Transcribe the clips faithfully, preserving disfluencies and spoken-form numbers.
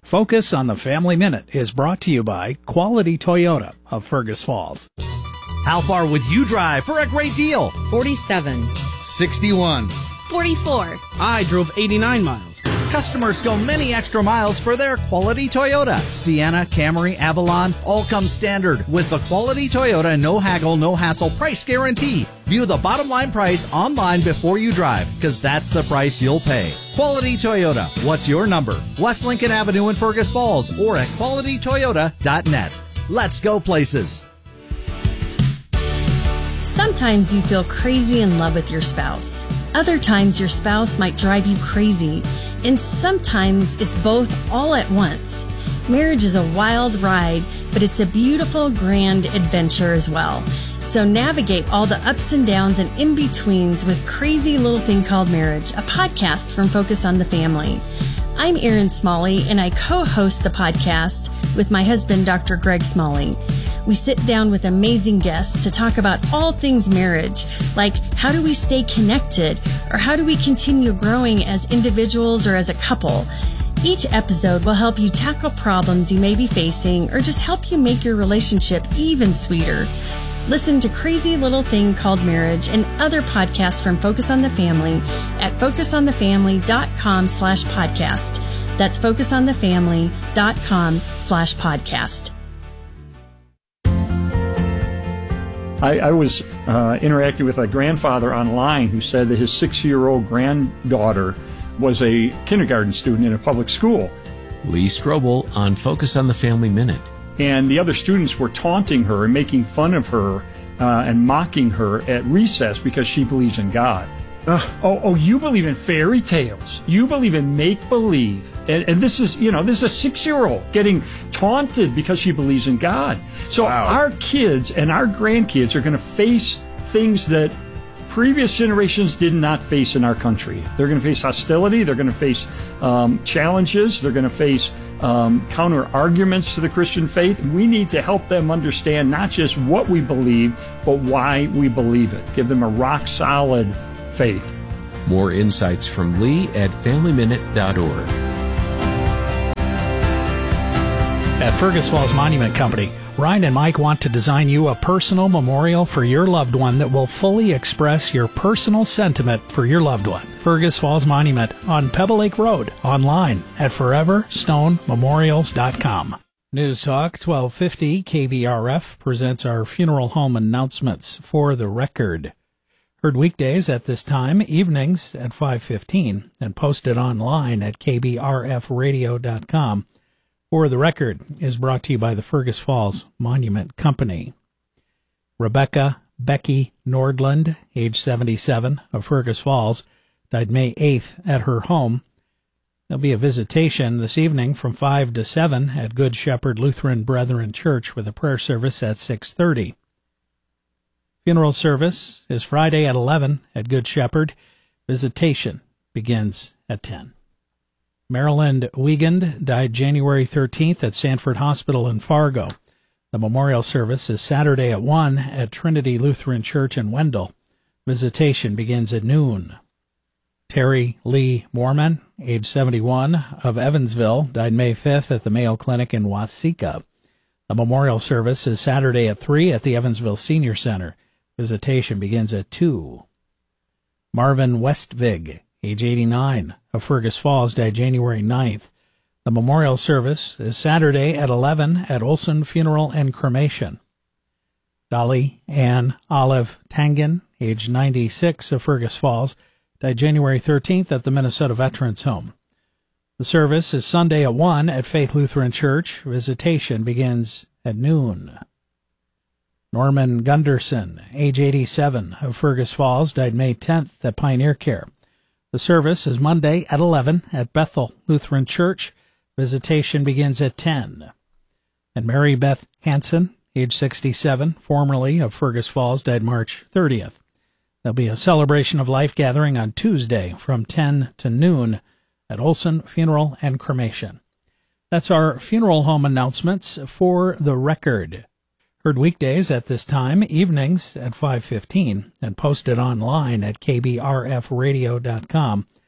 Focus on the Family Minute is brought to you by Quality Toyota of Fergus Falls. How far would you drive for a great deal? forty-seven. sixty-one. forty-four. I drove eighty-nine miles. Customers go many extra miles for their quality Toyota. Sienna, Camry, Avalon, all come standard with the quality Toyota no haggle, no hassle price guarantee. View the bottom line price online before you drive, because that's the price you'll pay. Quality Toyota. What's your number? West Lincoln Avenue in Fergus Falls or at quality toyota dot net. Let's go places. Sometimes you feel crazy in love with your spouse. Other times your spouse might drive you crazy. And sometimes it's both all at once. Marriage is a wild ride, but it's a beautiful, grand adventure as well. So navigate all the ups and downs and in-betweens with Crazy Little Thing Called Marriage, a podcast from Focus on the Family. I'm Erin Smalley, and I co-host the podcast with my husband, Doctor Greg Smalley. We sit down with amazing guests to talk about all things marriage, like how do we stay connected, or how do we continue growing as individuals or as a couple. Each episode will help you tackle problems you may be facing or just help you make your relationship even sweeter. Listen to Crazy Little Thing Called Marriage and other podcasts from Focus on the Family at focus on the family dot com slash podcast. That's focus on the family dot com slash podcast. I, I was uh, interacting with a grandfather online who said that his six-year-old granddaughter was a kindergarten student in a public school. Lee Strobel on Focus on the Family Minute. And the other students were taunting her and making fun of her uh, and mocking her at recess because she believes in God. Ugh. Oh, oh, you believe in fairy tales. You believe in make-believe. And, and this is, you know, this is a six-year-old getting taunted because she believes in God. So wow. Our kids and our grandkids are going to face things that previous generations did not face in our country. They're going to face hostility. They're going to face um, challenges. They're going to face um, counter-arguments to the Christian faith. We need to help them understand not just what we believe, but why we believe it. Give them a rock-solid faith. More insights from Lee at family minute dot org. At Fergus Falls Monument Company, Ryan and Mike want to design you a personal memorial for your loved one that will fully express your personal sentiment for your loved one. Fergus Falls Monument on Pebble Lake Road, online at forever stone memorials dot com. News Talk twelve fifty K B R F presents our funeral home announcements for the record. Heard weekdays at this time, evenings at five fifteen, and posted online at k b r f radio dot com. For the Record is brought to you by the Fergus Falls Monument Company. Rebecca Becky Nordland, age seventy-seven, of Fergus Falls, died May eighth at her home. There'll be a visitation this evening from five to seven at Good Shepherd Lutheran Brethren Church with a prayer service at six thirty. Funeral service is Friday at eleven at Good Shepherd. Visitation begins at ten. Maryland Wiegand died January thirteenth at Sanford Hospital in Fargo. The memorial service is Saturday at one at Trinity Lutheran Church in Wendell. Visitation begins at noon. Terry Lee Moorman, age seventy-one, of Evansville, died May fifth at the Mayo Clinic in Waseca. The memorial service is Saturday at three at the Evansville Senior Center. Visitation begins at two. Marvin Westvig, age eighty-nine, of Fergus Falls, died January ninth. The memorial service is Saturday at eleven at Olson Funeral and Cremation. Dolly Ann Olive Tangen, age ninety-six, of Fergus Falls, died January thirteenth at the Minnesota Veterans Home. The service is Sunday at one at Faith Lutheran Church. Visitation begins at noon. Norman Gunderson, age eighty-seven, of Fergus Falls, died May tenth at Pioneer Care. The service is Monday at eleven at Bethel Lutheran Church. Visitation begins at ten. And Mary Beth Hansen, age sixty-seven, formerly of Fergus Falls, died March thirtieth. There'll be a celebration of life gathering on Tuesday from ten to noon at Olson Funeral and Cremation. That's our funeral home announcements for the record. Heard weekdays at this time, evenings at five fifteen, and posted online at k b r f radio dot com.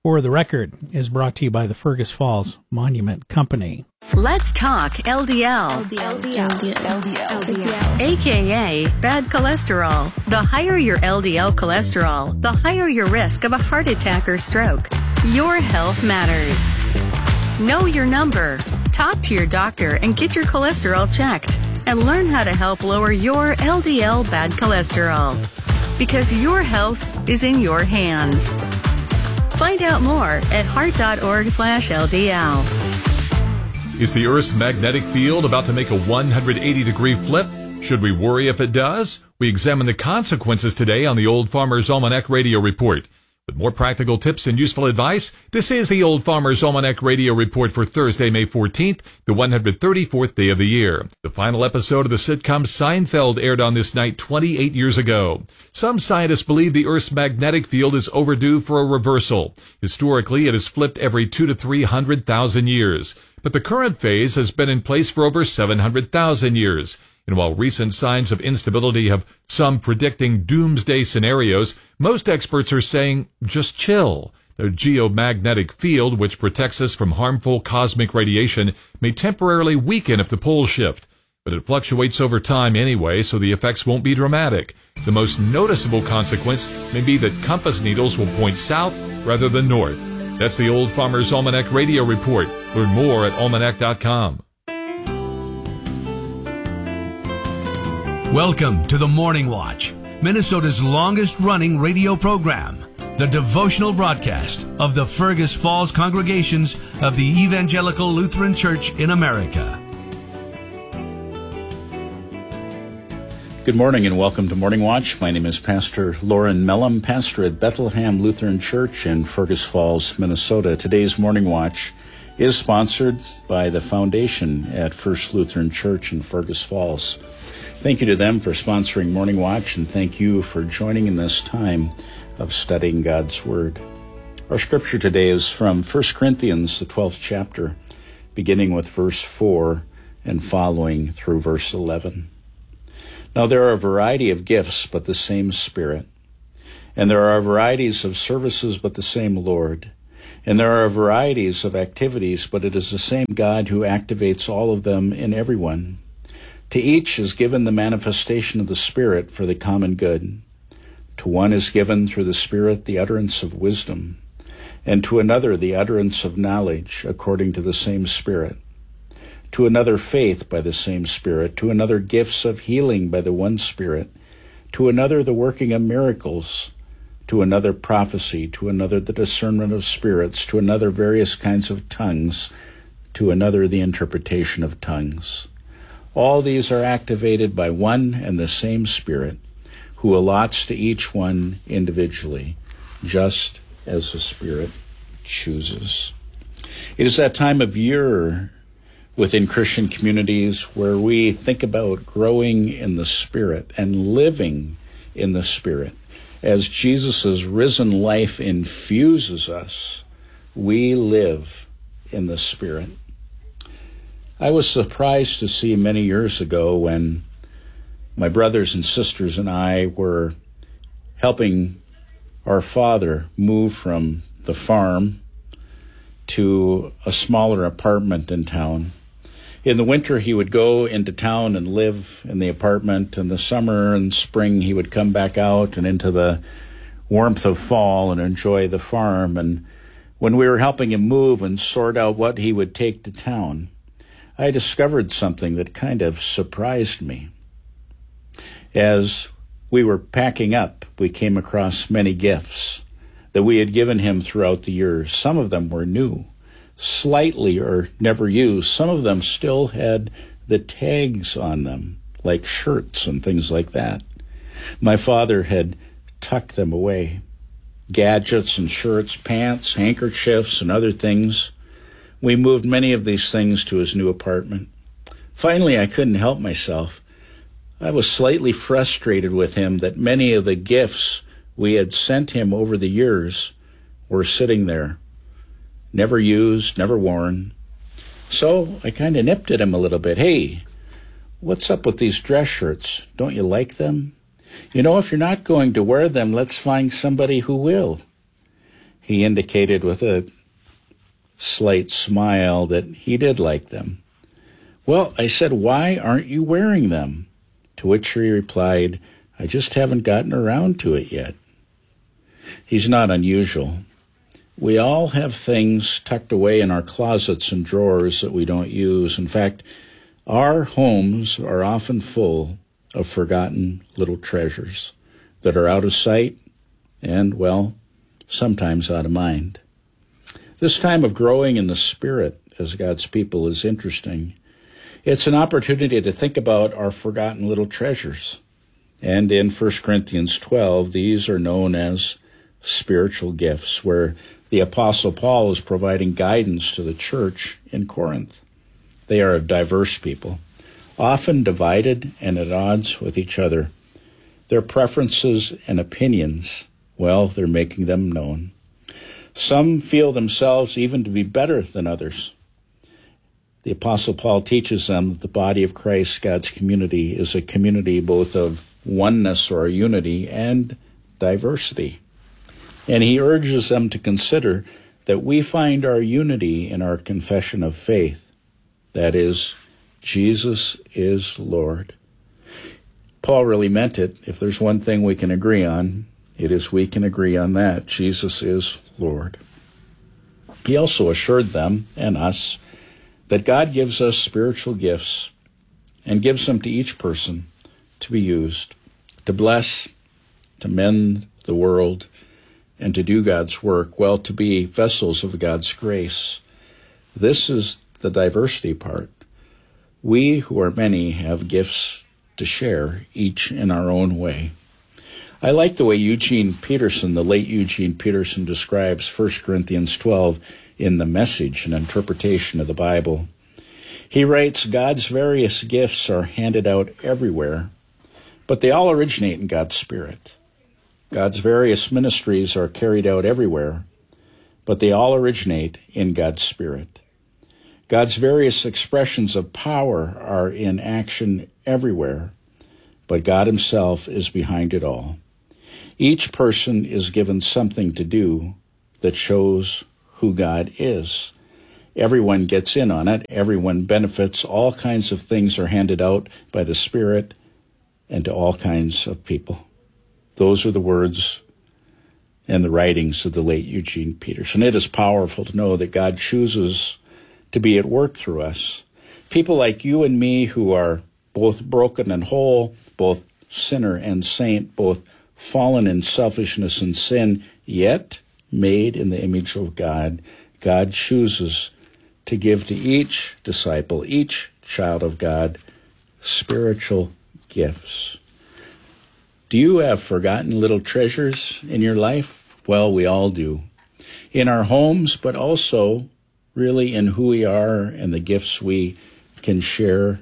For the Record is brought to you by the Fergus Falls Monument Company. Let's talk L D L. L D L. L D L. L D L. A K A bad cholesterol. The higher your L D L cholesterol, the higher your risk of a heart attack or stroke. Your health matters. Know your number. Talk to your doctor and get your cholesterol checked. And learn how to help lower your L D L bad cholesterol. Because your health is in your hands. Find out more at heart.org slash LDL. Is the Earth's magnetic field about to make a one hundred eighty degree flip? Should we worry if it does? We examine the consequences today on the Old Farmer's Almanac Radio Report. With more practical tips and useful advice, this is the Old Farmer's Almanac Radio Report for Thursday, May fourteenth, the one hundred thirty-fourth day of the year. The final episode of the sitcom Seinfeld aired on this night twenty-eight years ago. Some scientists believe the Earth's magnetic field is overdue for a reversal. Historically, it has flipped every two to three hundred thousand years. But the current phase has been in place for over seven hundred thousand years. And while recent signs of instability have some predicting doomsday scenarios, most experts are saying, just chill. The geomagnetic field, which protects us from harmful cosmic radiation, may temporarily weaken if the poles shift. But it fluctuates over time anyway, so the effects won't be dramatic. The most noticeable consequence may be that compass needles will point south rather than north. That's the Old Farmer's Almanac Radio Report. Learn more at almanac dot com. Welcome to the Morning Watch, Minnesota's longest-running radio program, the devotional broadcast of the Fergus Falls congregations of the Evangelical Lutheran Church in America. Good morning and welcome to Morning Watch. My name is Pastor Lauren Mellum, pastor at Bethlehem Lutheran Church in Fergus Falls, Minnesota. Today's Morning Watch is sponsored by the Foundation at First Lutheran Church in Fergus Falls. Thank you to them for sponsoring Morning Watch, and thank you for joining in this time of studying God's Word. Our scripture today is from First Corinthians, the twelfth chapter, beginning with verse four and following through verse eleven. Now there are a variety of gifts, but the same Spirit. And there are varieties of services, but the same Lord. And there are varieties of activities, but it is the same God who activates all of them in everyone. To each is given the manifestation of the Spirit for the common good. To one is given through the Spirit the utterance of wisdom, and to another the utterance of knowledge according to the same Spirit. To another faith by the same Spirit, to another gifts of healing by the one Spirit, to another the working of miracles, to another prophecy, to another the discernment of spirits, to another various kinds of tongues, to another the interpretation of tongues. All these are activated by one and the same Spirit, who allots to each one individually, just as the Spirit chooses. It is that time of year within Christian communities where we think about growing in the Spirit and living in the Spirit. As Jesus' risen life infuses us, we live in the Spirit. I was surprised to see many years ago when my brothers and sisters and I were helping our father move from the farm to a smaller apartment in town. In the winter, he would go into town and live in the apartment. In the summer and spring, he would come back out and into the warmth of fall and enjoy the farm. And when we were helping him move and sort out what he would take to town, I discovered something that kind of surprised me. As we were packing up, we came across many gifts that we had given him throughout the years. Some of them were new, slightly or never used. Some of them still had the tags on them, like shirts and things like that. My father had tucked them away. Gadgets and shirts, pants, handkerchiefs, and other things. We moved many of these things to his new apartment. Finally, I couldn't help myself. I was slightly frustrated with him that many of the gifts we had sent him over the years were sitting there, never used, never worn. So I kind of nipped at him a little bit. Hey, what's up with these dress shirts? Don't you like them? You know, if you're not going to wear them, let's find somebody who will. He indicated with a slight smile that he did like them. Well, I said, why aren't you wearing them? To which he replied, I just haven't gotten around to it yet. He's not unusual. We all have things tucked away in our closets and drawers that we don't use. In fact, our homes are often full of forgotten little treasures that are out of sight and, well, sometimes out of mind. This time of growing in the Spirit as God's people is interesting. It's an opportunity to think about our forgotten little treasures. And in First Corinthians twelve, these are known as spiritual gifts, where the Apostle Paul is providing guidance to the church in Corinth. They are a diverse people, often divided and at odds with each other. Their preferences and opinions, well, they're making them known. Some feel themselves even to be better than others. The Apostle Paul teaches them that the body of Christ, God's community, is a community both of oneness or unity and diversity. And he urges them to consider that we find our unity in our confession of faith. That is, Jesus is Lord. Paul really meant it. If there's one thing we can agree on, it is we can agree on that. Jesus is Lord. He also assured them and us that God gives us spiritual gifts and gives them to each person to be used, to bless, to mend the world, and to do God's work, well, to be vessels of God's grace. This is the diversity part. We who are many have gifts to share, each in our own way. I like the way Eugene Peterson, the late Eugene Peterson, describes First Corinthians twelve in the Message, an interpretation of the Bible. He writes, God's various gifts are handed out everywhere, but they all originate in God's Spirit. God's various ministries are carried out everywhere, but they all originate in God's Spirit. God's various expressions of power are in action everywhere, but God himself is behind it all. Each person is given something to do that shows who God is. Everyone gets in on it. Everyone benefits. All kinds of things are handed out by the Spirit and to all kinds of people. Those are the words and the writings of the late Eugene Peterson. It is powerful to know that God chooses to be at work through us. People like you and me who are both broken and whole, both sinner and saint, both fallen in selfishness and sin, yet made in the image of God. God chooses to give to each disciple, each child of God, spiritual gifts. Do you have forgotten little treasures in your life? Well, we all do. In our homes, but also really in who we are and the gifts we can share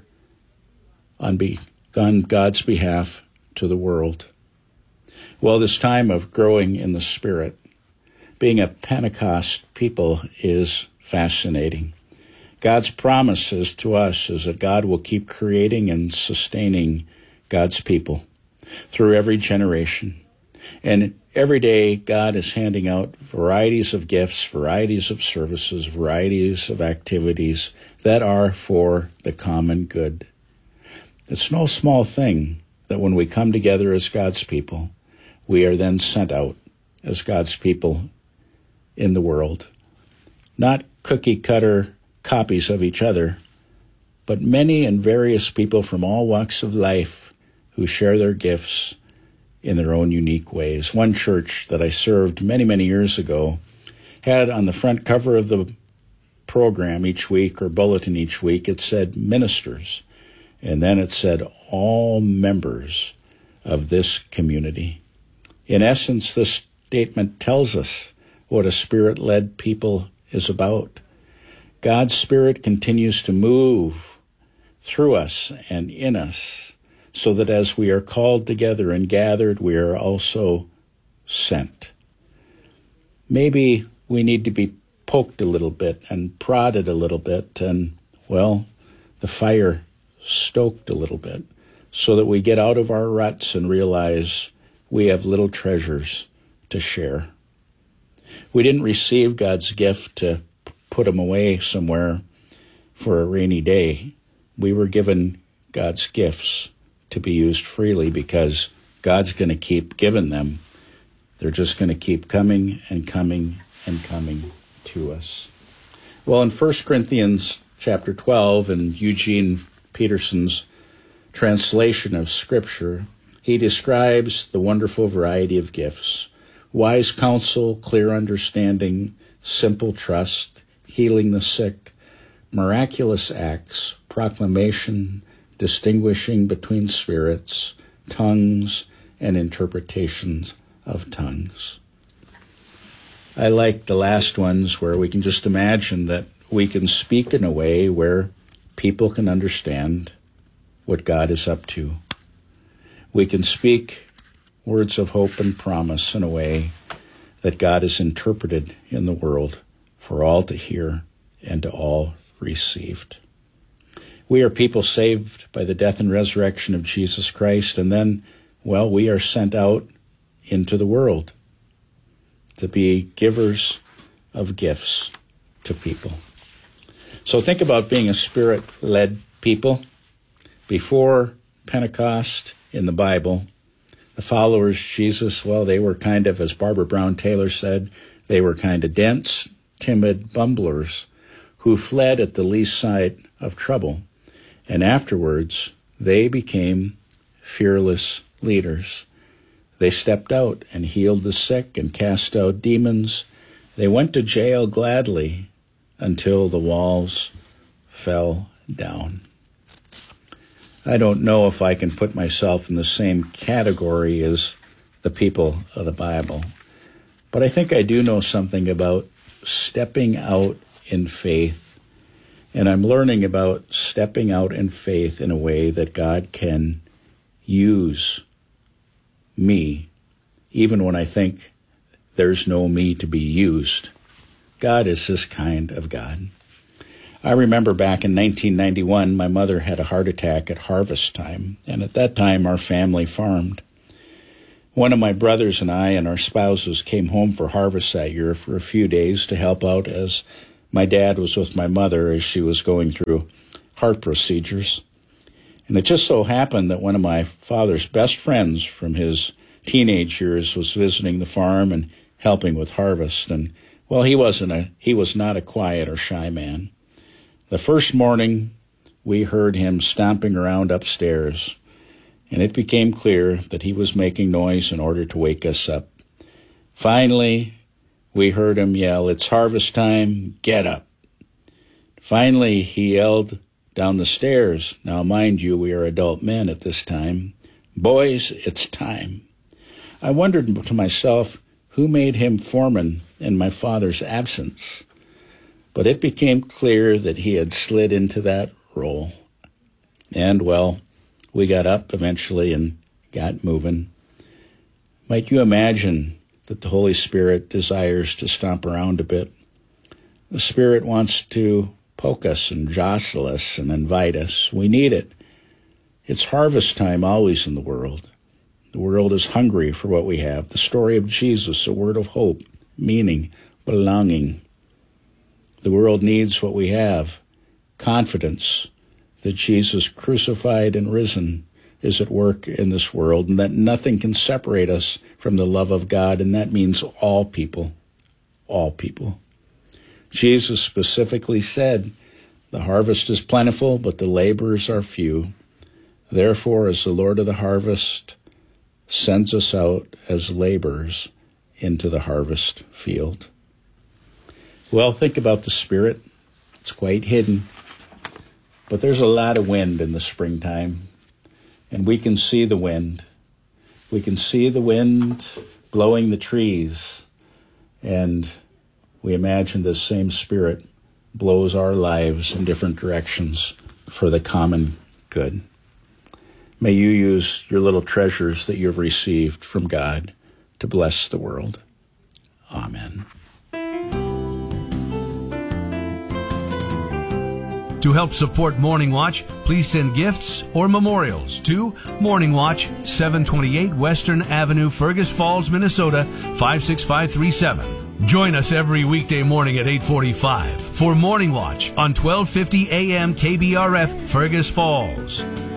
on, be, on God's behalf to the world. Well, this time of growing in the Spirit, being a Pentecost people is fascinating. God's promises to us is that God will keep creating and sustaining God's people through every generation. And every day, God is handing out varieties of gifts, varieties of services, varieties of activities that are for the common good. It's no small thing that when we come together as God's people, we are then sent out as God's people in the world. Not cookie-cutter copies of each other, but many and various people from all walks of life who share their gifts in their own unique ways. One church that I served many, many years ago had on the front cover of the program each week or bulletin each week, it said ministers, and then it said all members of this community. In essence, this statement tells us what a Spirit-led people is about. God's Spirit continues to move through us and in us, so that as we are called together and gathered, we are also sent. Maybe we need to be poked a little bit and prodded a little bit and, well, the fire stoked a little bit so that we get out of our ruts and realize we have little treasures to share. We didn't receive God's gift to put them away somewhere for a rainy day. We were given God's gifts to be used freely because God's going to keep giving them. They're just going to keep coming and coming and coming to us. Well, in First Corinthians chapter twelve, in Eugene Peterson's translation of Scripture, he describes the wonderful variety of gifts: wise counsel, clear understanding, simple trust, healing the sick, miraculous acts, proclamation, distinguishing between spirits, tongues, and interpretations of tongues. I like the last ones where we can just imagine that we can speak in a way where people can understand what God is up to. We can speak words of hope and promise in a way that God is interpreted in the world for all to hear and to all received. We are people saved by the death and resurrection of Jesus Christ, and then, well, we are sent out into the world to be givers of gifts to people. So think about being a Spirit-led people. Before Pentecost in the Bible, the followers of Jesus, well, they were kind of, as Barbara Brown Taylor said, they were kind of dense, timid bumblers who fled at the least sight of trouble. And afterwards, they became fearless leaders. They stepped out and healed the sick and cast out demons. They went to jail gladly until the walls fell down. I don't know if I can put myself in the same category as the people of the Bible, but I think I do know something about stepping out in faith, and I'm learning about stepping out in faith in a way that God can use me, even when I think there's no me to be used. God is this kind of God. I remember back in nineteen ninety-one, my mother had a heart attack at harvest time, and at that time our family farmed. One of my brothers and I and our spouses came home for harvest that year for a few days to help out, as my dad was with my mother as she was going through heart procedures. And it just so happened that one of my father's best friends from his teenage years was visiting the farm and helping with harvest. And, well, he wasn't a, he was not a quiet or shy man. The first morning, we heard him stomping around upstairs, and it became clear that he was making noise in order to wake us up. Finally, we heard him yell, "It's harvest time, get up." Finally, he yelled down the stairs. Now, mind you, we are adult men at this time. "Boys, it's time." I wondered to myself, who made him foreman in my father's absence? But it became clear that he had slid into that role. And, well, we got up eventually and got moving. Might you imagine that the Holy Spirit desires to stomp around a bit? The Spirit wants to poke us and jostle us and invite us. We need it. It's harvest time always in the world. The world is hungry for what we have. The story of Jesus, a word of hope, meaning, belonging. The world needs what we have, confidence that Jesus crucified and risen is at work in this world, and that nothing can separate us from the love of God, and that means all people, all people. Jesus specifically said, "The harvest is plentiful, but the laborers are few. Therefore, as the Lord of the harvest sends us out as laborers into the harvest field." Well, think about the Spirit. It's quite hidden. But there's a lot of wind in the springtime, and we can see the wind. We can see the wind blowing the trees, and we imagine this same Spirit blows our lives in different directions for the common good. May you use your little treasures that you've received from God to bless the world. Amen. To help support Morning Watch, please send gifts or memorials to Morning Watch, seven twenty-eight Western Avenue, Fergus Falls, Minnesota, five six five three seven. Join us every weekday morning at eight forty-five for Morning Watch on twelve fifty A M K B R F Fergus Falls.